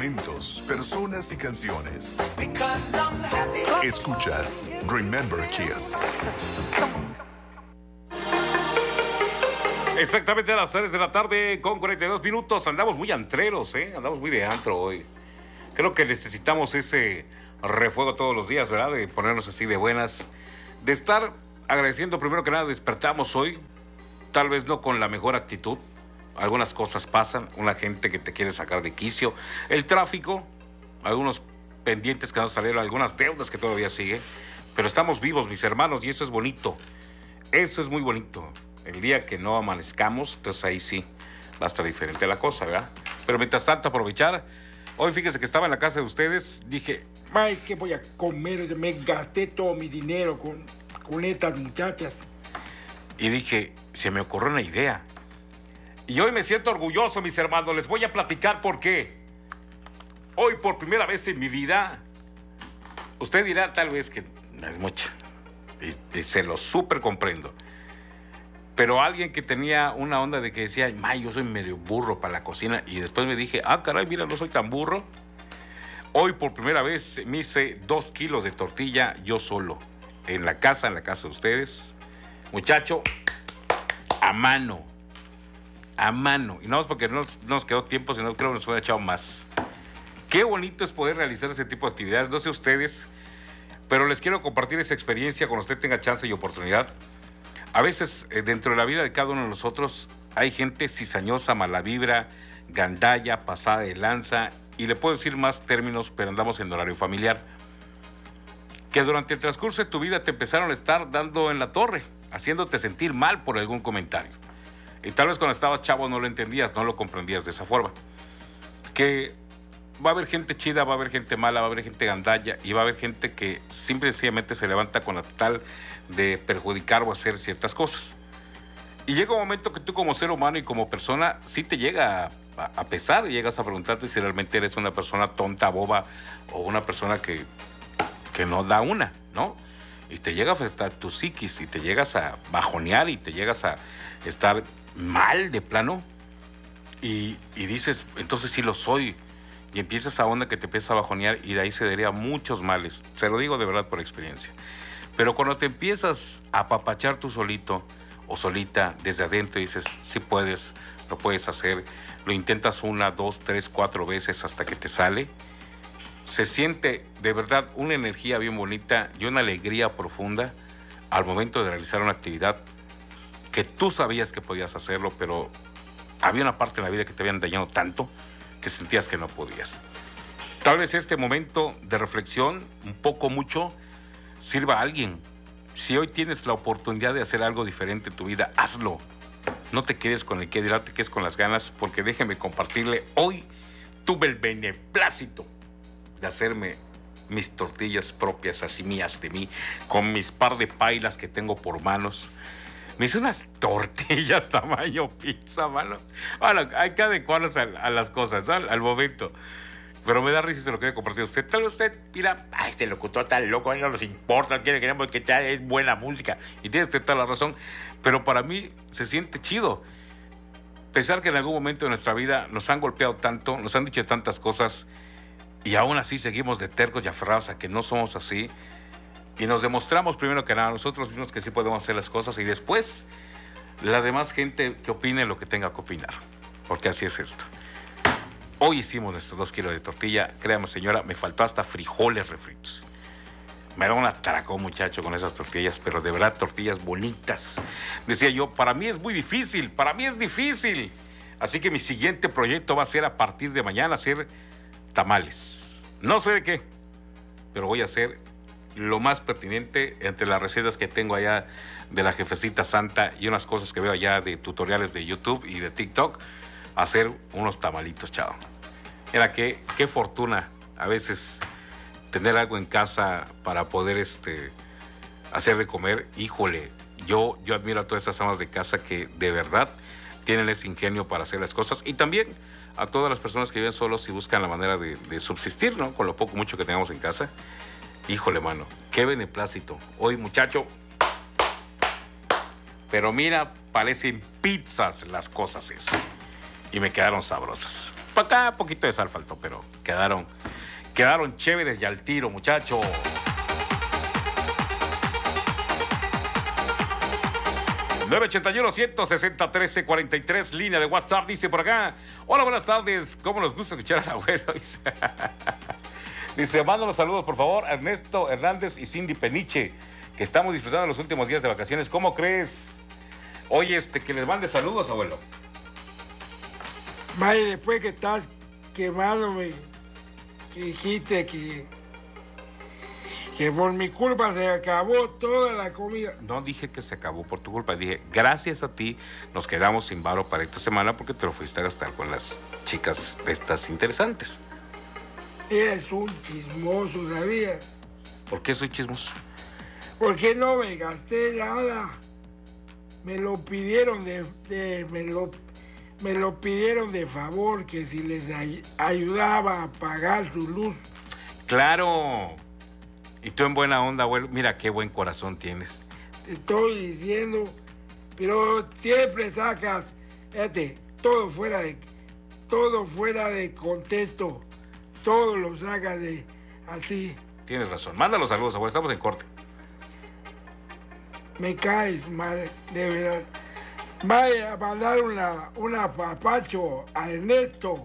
momentos, personas y canciones. Escuchas Remember Kiss. Exactamente a las 3 de la tarde con 42 minutos. Andamos muy antreros, andamos muy de antro hoy. Creo que necesitamos ese refuego todos los días, ¿verdad? De ponernos así de buenas. De estar agradeciendo, primero que nada, despertamos hoy. Tal vez no con la mejor actitud. Algunas cosas pasan. Una gente que te quiere sacar de quicio. El tráfico. Algunos pendientes que no salieron. Algunas deudas que todavía siguen. Pero estamos vivos, mis hermanos, y eso es bonito. Eso es muy bonito. El día que no amanezcamos, entonces ahí sí va a estar diferente la cosa, ¿verdad? Pero mientras tanto, aprovechar. Hoy fíjense que estaba en la casa de ustedes, dije, ay, ¿qué voy a comer? Me gasté todo mi dinero con estas muchachas. Y dije, se me ocurrió una idea. Y hoy me siento orgulloso, mis hermanos. Les voy a platicar por qué. Hoy, por primera vez en mi vida, usted dirá tal vez que no es mucho. Y se lo súper comprendo. Pero alguien que tenía una onda de que decía, yo soy medio burro para la cocina. Y después me dije, caray, mira, no soy tan burro. Hoy por primera vez me hice 2 kilos de tortilla yo solo. En la casa de ustedes. Muchacho, a mano. A mano. Y no es porque no nos quedó tiempo, sino creo que nos hubiera echado más. Qué bonito es poder realizar ese tipo de actividades. No sé ustedes, pero les quiero compartir esa experiencia cuando usted tenga chance y oportunidad. A veces, dentro de la vida de cada uno de nosotros, hay gente cizañosa, mala vibra, gandalla, pasada de lanza, y le puedo decir más términos, pero andamos en horario familiar, que durante el transcurso de tu vida te empezaron a estar dando en la torre, haciéndote sentir mal por algún comentario. Y tal vez cuando estabas chavo no lo entendías, no lo comprendías de esa forma. Que va a haber gente chida, va a haber gente mala, va a haber gente gandalla, y va a haber gente que simple y sencillamente se levanta con la tal de perjudicar o hacer ciertas cosas. Y llega un momento que tú como ser humano y como persona sí te llega a pesar, y llegas a preguntarte si realmente eres una persona tonta, boba, o una persona que no da una, ¿no? Y te llega a afectar tu psiquis, y te llegas a bajonear, y te llegas a estar mal de plano, y dices, entonces sí lo soy. Y empieza esa onda que te empieza a bajonear, y de ahí se derivan muchos males. Se lo digo de verdad por experiencia. Pero cuando te empiezas a apapachar tú solito o solita desde adentro y dices, sí puedes, lo puedes hacer, lo intentas 1, 2, 3, 4 veces hasta que te sale, se siente de verdad una energía bien bonita y una alegría profunda al momento de realizar una actividad que tú sabías que podías hacerlo, pero había una parte de la vida que te habían dañado tanto que sentías que no podías. Tal vez este momento de reflexión, un poco mucho, sirva a alguien. Si hoy tienes la oportunidad de hacer algo diferente en tu vida, hazlo. No te quedes con el que dirá, te quedes con las ganas, porque déjeme compartirle, hoy tuve el beneplácito de hacerme mis tortillas propias, así mías de mí, con mis par de pailas que tengo por manos. Me hice unas tortillas tamaño pizza, mano. Bueno, hay que adecuarlas a las cosas, ¿no? Al momento. Pero me da risa si se lo quiere compartir usted. Tal vez usted mira, este locutor está loco, a mí no nos importa, queremos que es buena música. Y tiene usted toda la razón. Pero para mí se siente chido pensar que en algún momento de nuestra vida nos han golpeado tanto, nos han dicho tantas cosas, y aún así seguimos de tercos y aferrados a que no somos así. Y nos demostramos primero que nada nosotros mismos que sí podemos hacer las cosas, y después la demás gente que opine lo que tenga que opinar. Porque así es esto. Hoy hicimos nuestros 2 kilos de tortilla. Créame, señora, me faltó hasta frijoles refritos. Me da un atracón, muchacho, con esas tortillas, pero de verdad tortillas bonitas. Decía yo, para mí es muy difícil, para mí es difícil. Así que mi siguiente proyecto va a ser a partir de mañana hacer tamales. No sé de qué, pero voy a hacer lo más pertinente entre las recetas que tengo allá de la jefecita santa y unas cosas que veo allá de tutoriales de YouTube y de TikTok, hacer unos tamalitos, chao. Mira, qué fortuna a veces tener algo en casa para poder hacer de comer. Híjole, yo admiro a todas esas amas de casa que de verdad tienen ese ingenio para hacer las cosas, y también a todas las personas que viven solos y buscan la manera de subsistir, ¿no? Con lo poco mucho que tengamos en casa. Híjole, mano, qué beneplácito. Hoy, muchacho, pero mira, parecen pizzas las cosas esas. Y me quedaron sabrosas. Para acá, poquito de sal faltó, pero quedaron chéveres y al tiro, muchachos. 981-160-1343, línea de WhatsApp, dice por acá. Hola, buenas tardes. ¿Cómo nos gusta escuchar al abuelo? Dice, manda los saludos, por favor, a Ernesto Hernández y Cindy Peniche, que estamos disfrutando los últimos días de vacaciones. ¿Cómo crees? Oye, que les mande saludos, abuelo. May, después que estás quemándome, que dijiste que por mi culpa se acabó toda la comida. No dije que se acabó por tu culpa, dije, gracias a ti nos quedamos sin varo para esta semana porque te lo fuiste a gastar con las chicas de estas interesantes. Eres un chismoso, ¿sabías? ¿Por qué soy chismoso? Porque no me gasté nada. Me lo pidieron me lo pidieron de favor, que si les ayudaba a pagar su luz. Claro. Y tú en buena onda, abuelo. Mira qué buen corazón tienes. Te estoy diciendo, pero siempre sacas, fíjate, todo fuera de contexto. Todo lo sacas de así. Tienes razón. Manda los saludos, abuelo. Estamos en corte. Me caes, madre, de verdad. Vaya a mandar un apapacho a Ernesto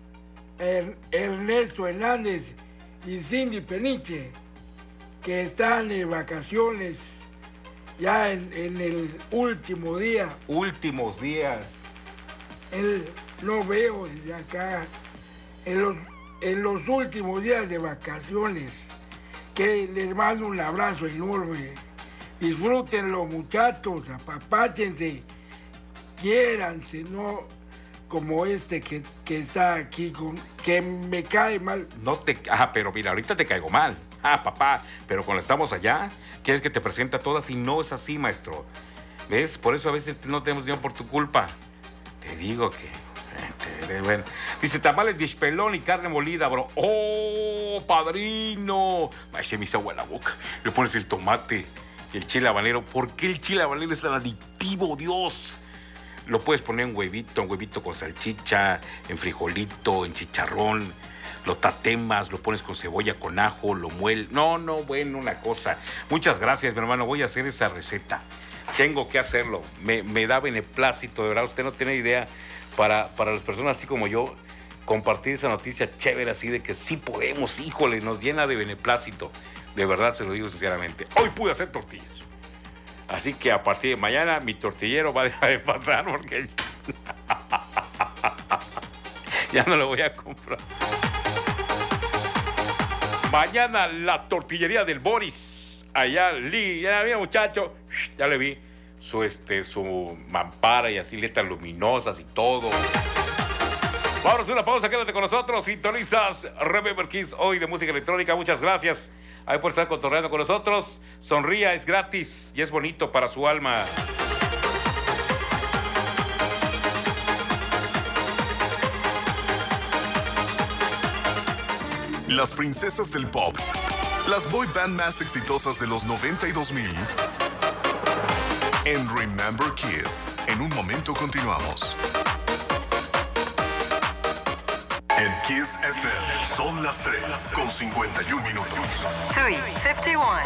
Hernández y Cindy Peniche, que están de vacaciones ya en el último día. Últimos días. Él no veo desde acá. En los últimos días de vacaciones, que les mando un abrazo enorme. Disfrútenlo, muchachos, apapáchense, quiéranse, no como que está aquí, que me cae mal. Pero mira, ahorita te caigo mal. Papá, pero cuando estamos allá, quieres que te presente a todas y no es así, maestro. ¿Ves? Por eso a veces no tenemos dinero por tu culpa. Te digo que... Bueno. Dice, tamales de espelón y carne molida, bro. ¡Oh, padrino! Ay, se me hizo agua la boca. Le pones el tomate y el chile habanero. ¿Por qué el chile habanero es tan adictivo, Dios? Lo puedes poner en huevito con salchicha, en frijolito, en chicharrón. Lo tatemas, lo pones con cebolla, con ajo, lo mueles. No, bueno, una cosa. Muchas gracias, mi hermano. Voy a hacer esa receta. Tengo que hacerlo. Me da beneplácito, de verdad. Usted no tiene idea. Para las personas así como yo, compartir esa noticia chévere así de que sí podemos, híjole, nos llena de beneplácito. De verdad, se lo digo sinceramente. Hoy pude hacer tortillas. Así que a partir de mañana mi tortillero va a dejar de pasar porque ya no lo voy a comprar. Mañana la tortillería del Boris. Allá, ya vi, muchacho, ya le vi. Su mampara y así letras luminosas y todo. Vámonos a una pausa, quédate con nosotros. Sintonizas Remember Kids hoy de música electrónica. Muchas gracias ahí por estar cotorreando con nosotros. Sonría, es gratis y es bonito para su alma. Las princesas del pop. Las boy band más exitosas de los 90 y 2000. En Remember Kiss. En un momento continuamos. En Kiss FM son las 3:51. 3:51.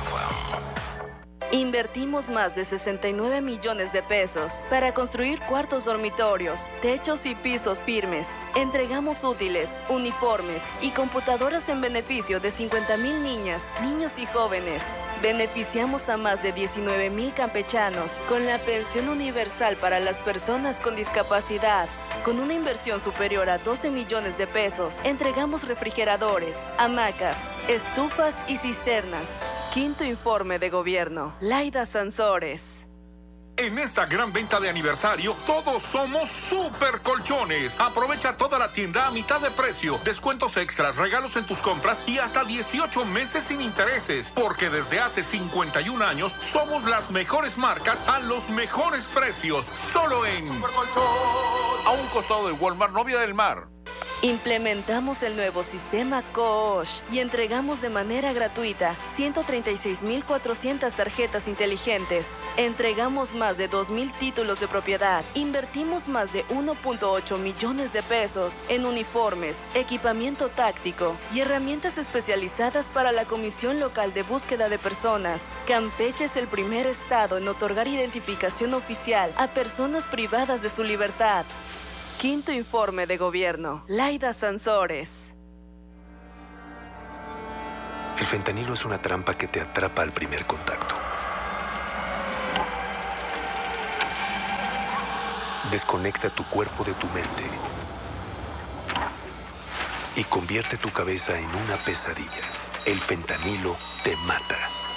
Invertimos más de 69 millones de pesos para construir cuartos dormitorios, techos y pisos firmes. Entregamos útiles, uniformes y computadoras en beneficio de 50,000 niñas, niños y jóvenes. Beneficiamos a más de 19,000 campechanos con la pensión universal para las personas con discapacidad. Con una inversión superior a 12 millones de pesos, entregamos refrigeradores, hamacas, estufas y cisternas. Quinto informe de gobierno. Laida Sansores. En esta gran venta de aniversario, todos somos Super Colchones. Aprovecha toda la tienda a mitad de precio, descuentos extras, regalos en tus compras y hasta 18 meses sin intereses. Porque desde hace 51 años somos las mejores marcas a los mejores precios. Solo en... Super Colchón. A un costado de Walmart, Novia del Mar. Implementamos el nuevo sistema COOSH y entregamos de manera gratuita 136.400 tarjetas inteligentes. Entregamos más de 2.000 títulos de propiedad. Invertimos más de 1.8 millones de pesos en uniformes, equipamiento táctico y herramientas especializadas para la Comisión Local de Búsqueda de Personas. Campeche es el primer estado en otorgar identificación oficial a personas privadas de su libertad. Quinto informe de gobierno. Laida Sansores. El fentanilo es una trampa que te atrapa al primer contacto. Desconecta tu cuerpo de tu mente y convierte tu cabeza en una pesadilla. El fentanilo te mata.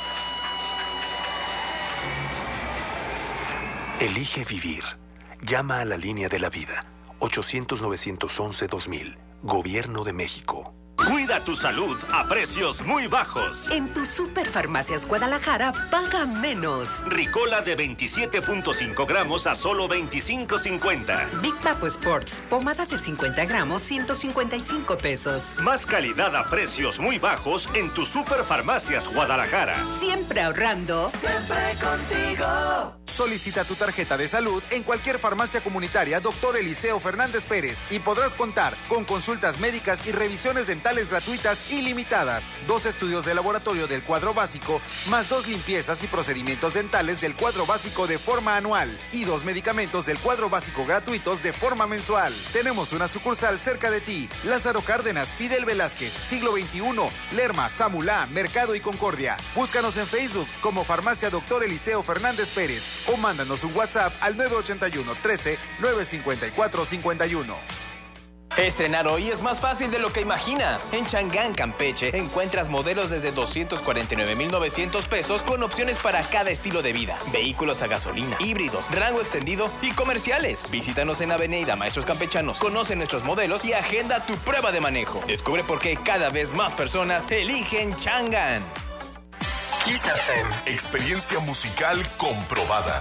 Elige vivir. Llama a la línea de la vida. 800-911-2000. Gobierno de México. Cuida tu salud a precios muy bajos. En tus Superfarmacias Guadalajara, paga menos. Ricola de 27.5 gramos a solo 25.50. Big Papo Sports, pomada de 50 gramos, 155 pesos. Más calidad a precios muy bajos en tus Superfarmacias Guadalajara. Siempre ahorrando. Siempre contigo. Solicita tu tarjeta de salud en cualquier farmacia comunitaria Dr. Eliseo Fernández Pérez y podrás contar con consultas médicas y revisiones dentales gratuitas ilimitadas, 2 estudios de laboratorio del cuadro básico, más 2 limpiezas y procedimientos dentales del cuadro básico de forma anual y 2 medicamentos del cuadro básico gratuitos de forma mensual. Tenemos una sucursal cerca de ti. Lázaro Cárdenas, Fidel Velázquez, Siglo XXI, Lerma, Samulá, Mercado y Concordia. Búscanos en Facebook como Farmacia Dr. Eliseo Fernández Pérez o mándanos un WhatsApp al 981 13 954 51. Estrenar hoy es más fácil de lo que imaginas. En Changán, Campeche, encuentras modelos desde 249,900 pesos con opciones para cada estilo de vida. Vehículos a gasolina, híbridos, rango extendido y comerciales. Visítanos en Avenida Maestros Campechanos, conoce nuestros modelos y agenda tu prueba de manejo. Descubre por qué cada vez más personas eligen Changán. Kiss FM. Experiencia musical comprobada.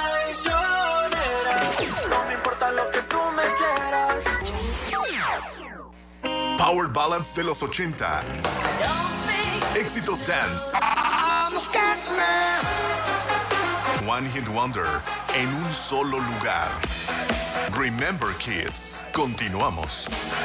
No me importa lo que tú me quieras. Power Ballads de los 80. Éxitos dance. One Hit Wonder en un solo lugar. Remember Kids. Continuamos.